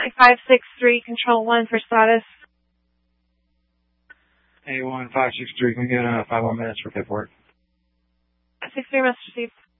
563, Control 1 for status. A1563, can we get 5 more minutes for paperwork? 563 must receive.